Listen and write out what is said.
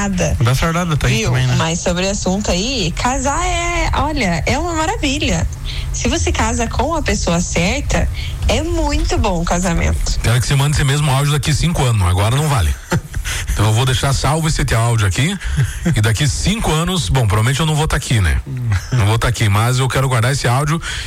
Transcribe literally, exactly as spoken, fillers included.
nada. Da Fernanda tá aí viu? também, né? Mas sobre o assunto aí, casar é, olha, é uma maravilha. Se você casa com a pessoa certa, é muito bom o casamento. Quero que você mande esse mesmo áudio daqui cinco anos, agora não vale. Então eu vou deixar salvo esse teu áudio aqui e daqui cinco anos, bom, provavelmente eu não vou estar tá aqui, né? Não vou estar tá aqui, mas eu quero guardar esse áudio